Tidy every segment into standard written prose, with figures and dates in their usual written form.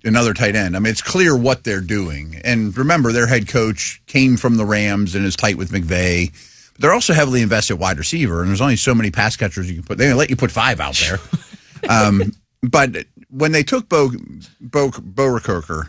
another tight end. I mean, it's clear what they're doing. And remember, their head coach came from the Rams and is tight with McVay. But they're also heavily invested wide receiver, and there's only so many pass catchers you can put. They let you put 5 out there. But when they took Bo Kirker,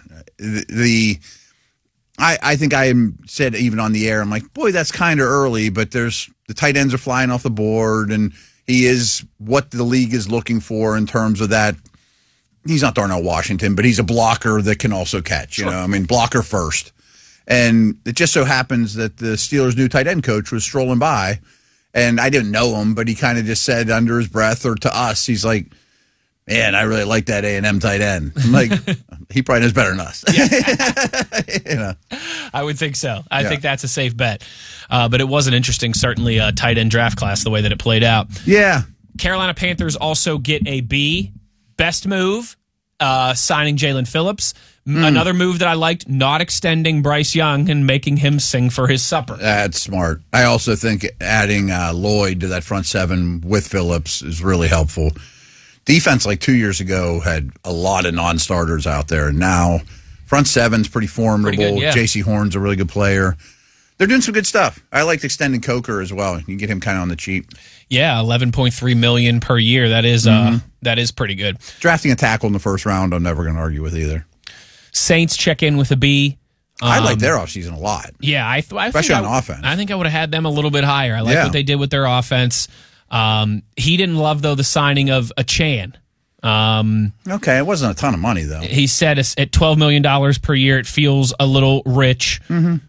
I think I said even on the air, I'm like, boy, that's kind of early, but the tight ends are flying off the board, and he is what the league is looking for in terms of that. He's not Darnell Washington, but he's a blocker that can also catch, you know, I mean, blocker first. And it just so happens that the Steelers' new tight end coach was strolling by, and I didn't know him, but he kind of just said under his breath, or to us, he's like, man, I really like that A&M tight end. I'm like, he probably knows better than us. You know? I would think so. I think that's a safe bet. But it was an interesting, certainly, tight end draft class, the way that it played out. Yeah. Carolina Panthers also get a B. Best move, signing Jalen Phillips. Another move that I liked, not extending Bryce Young and making him sing for his supper. That's smart. I also think adding Lloyd to that front seven with Phillips is really helpful. Defense, like 2 years ago, had a lot of non-starters out there. And now front seven's pretty formidable. Pretty good, yeah. J.C. Horn's a really good player. They're doing some good stuff. I liked extending Coker as well. You can get him kind of on the cheap. Yeah, $11.3 million per year. That is pretty good. Drafting a tackle in the first round, I'm never going to argue with either. Saints check in with a B. I like their offseason a lot. Yeah, especially on offense. I think I would have had them a little bit higher. I like what they did with their offense. He didn't love, though, the signing of Achane. Okay, it wasn't a ton of money, though. He said at $12 million per year, it feels a little rich.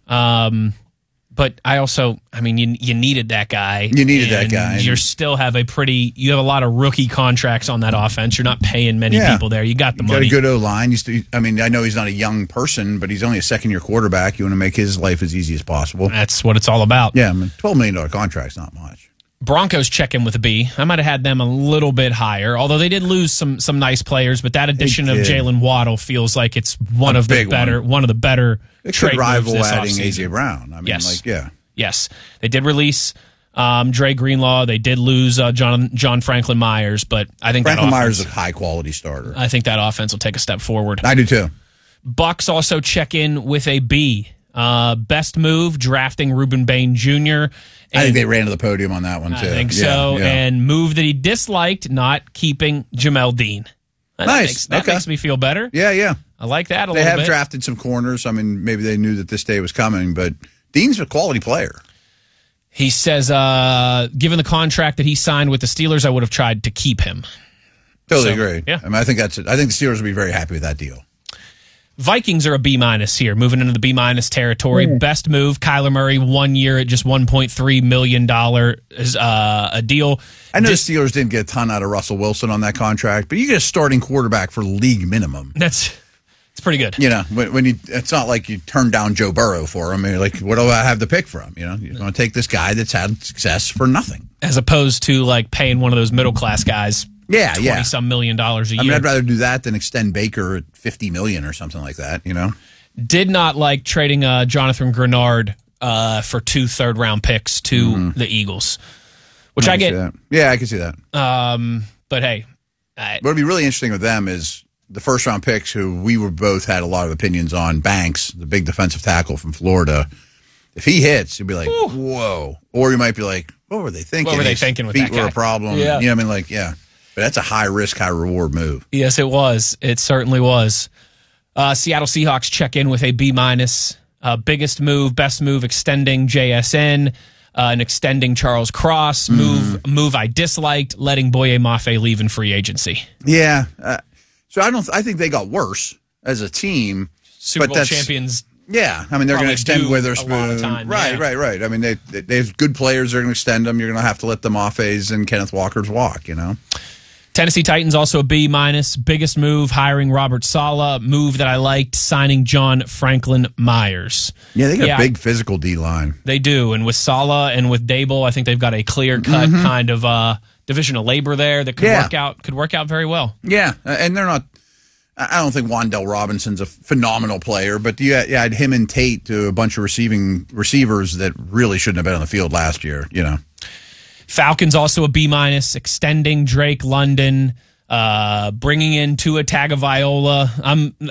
But I also, I mean, you needed that guy. You needed that guy. You still have you have a lot of rookie contracts on that offense. You're not paying many people there. You got the money. Got a good O-line. I mean, I know he's not a young person, but he's only a second-year quarterback. You want to make his life as easy as possible. That's what it's all about. Yeah, I mean, $12 million contract's not much. Broncos check in with a B. I might have had them a little bit higher, although they did lose some nice players. But that addition of Jalen Waddle feels like it's one of the better. It could rival adding A.J. Brown. I mean, yes. Yes, they did release Dre Greenlaw. They did lose John Franklin Myers, but I think Franklin Myers is a high quality starter. I think that offense will take a step forward. I do too. Bucks also check in with a B. Best move, drafting Reuben Bain Jr. I think they ran to the podium on that one, too. I think so. Yeah. And move that he disliked, not keeping Jamel Dean. That makes me feel better. Yeah. I like that a little bit. They have drafted some corners. I mean, maybe they knew that this day was coming, but Dean's a quality player. He says, given the contract that he signed with the Steelers, I would have tried to keep him. Totally agree. Yeah. I mean, I think the Steelers will be very happy with that deal. Vikings are a B- here, moving into the B- territory. Best move, Kyler Murray, 1 year at just $1.3 million is a deal. I know the Steelers didn't get a ton out of Russell Wilson on that contract, but you get a starting quarterback for league minimum. It's pretty good. You know, when it's not like you turn down Joe Burrow for him. You're like, what do I have to pick from? You know, you're going to take this guy that's had success for nothing, as opposed to like paying one of those middle class guys. Yeah, $20-some million a year. I mean, I'd rather do that than extend Baker at $50 million or something like that. You know, did not like trading Jonathan Grenard for 2 third-round picks to the Eagles, which I get. Yeah, I can see that. But hey, what would be really interesting with them is the first-round picks, who we were both had a lot of opinions on. Banks, the big defensive tackle from Florida. If he hits, you'd be like, whoa, or you might be like, what were they thinking? What were they thinking with feet that guy? Were a problem. Yeah. You know what I mean? Like, yeah. But that's a high-risk, high-reward move. Yes, it was. It certainly was. Seattle Seahawks check in with a B-. Biggest move, best move, extending JSN, and extending Charles Cross. Move I disliked, letting Boye Mafe leave in free agency. Yeah. So I think they got worse as a team. Super Bowl champions. Yeah, I mean, they're going to extend Witherspoon. Right. I mean, they have good players. They're going to extend them. You're going to have to let the Maffes and Kenneth Walkers walk, you know? Tennessee Titans also a B-. Biggest move, hiring Robert Saleh. Move that I liked, signing John Franklin Myers. Yeah, they got a big physical D-line. They do, and with Saleh and with Dable, I think they've got a clear-cut kind of division of labor there that could work out very well. Yeah, and they're not. I don't think Wan'Dale Robinson's a phenomenal player, but you had him and Tate to a bunch of receivers that really shouldn't have been on the field last year, you know. Falcons also a B-, extending Drake London, bringing in Tua Tagovailoa.